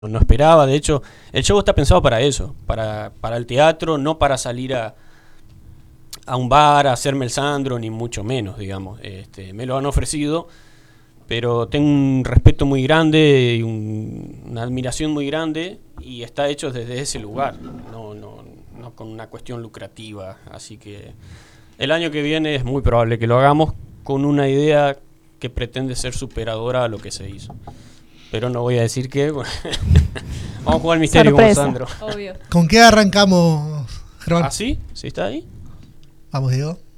no esperaba. De hecho, el show está pensado para eso, para el teatro, no para salir a un bar a hacerme el Sandro, ni mucho menos, digamos. Me lo han ofrecido, pero tengo un respeto muy grande y una admiración muy grande, y está hecho desde ese lugar, no con una cuestión lucrativa. Así que el año que viene es muy probable que lo hagamos con una idea que pretende ser superadora a lo que se hizo. Pero no voy a decir qué. Vamos a jugar al misterio con Sandro. Obvio. ¿Con qué arrancamos, Germán? ¿Ah, sí? ¿Sí está ahí? Vamos, Diego.